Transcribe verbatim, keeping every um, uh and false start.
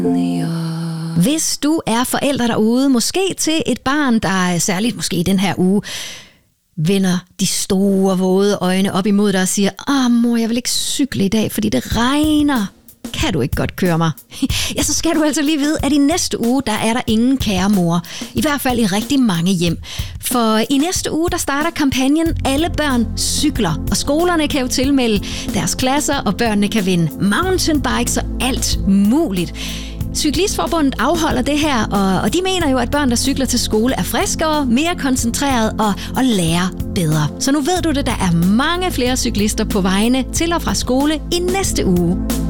Hvis du er forælder derude, måske til et barn, der er særligt måske i den her uge, vender de store, våde øjne op imod dig og siger, åh mor, jeg vil ikke cykle i dag, fordi det regner. Kan du ikke godt køre mig? Ja, så skal du altså lige vide, at i næste uge, der er der ingen kære mor. I hvert fald i rigtig mange hjem. For i næste uge, der starter kampagnen Alle børn cykler. Og skolerne kan jo tilmelde deres klasser, og børnene kan vinde mountainbikes og alt muligt. Cyklistforbundet afholder det her, og, og de mener jo, at børn, der cykler til skole, er friskere, mere koncentreret og, og lærer bedre. Så nu ved du det, der er mange flere cyklister på vejene til og fra skole i næste uge.